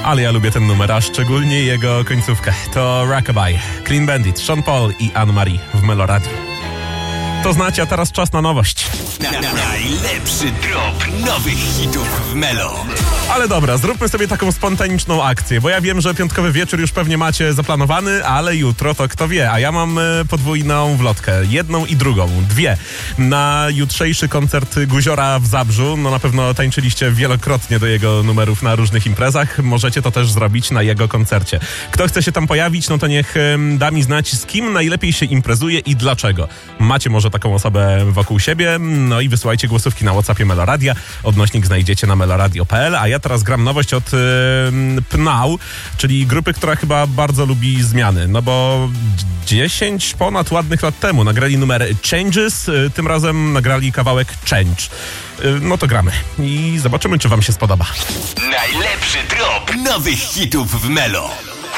Ale ja lubię ten numer, a szczególnie jego końcówkę. To Rockabye, Clean Bandit, Sean Paul i Anne-Marie w Meloradiu. To znacie, a teraz czas na nowość. Najlepszy drop nowych hitów w Melo. Ale dobra, zróbmy sobie taką spontaniczną akcję, bo ja wiem, że piątkowy wieczór już pewnie macie zaplanowany, ale jutro to kto wie, a ja mam podwójną wlotkę, jedną i drugą, dwie. Na jutrzejszy koncert Guziora w Zabrzu, no na pewno tańczyliście wielokrotnie do jego numerów na różnych imprezach, możecie to też zrobić na jego koncercie. Kto chce się tam pojawić, no to niech da mi znać, z kim najlepiej się imprezuje i dlaczego. Macie może taką osobę wokół siebie, no i wysyłajcie głosówki na WhatsAppie Meloradia, odnośnik znajdziecie na meloradio.pl, a ja teraz gram nowość od Pnau, czyli grupy, która chyba bardzo lubi zmiany, no bo 10 ponad ładnych lat temu nagrali numer Changes, tym razem nagrali kawałek Change. No to gramy i zobaczymy, czy wam się spodoba. Najlepszy drop nowych hitów w Melo.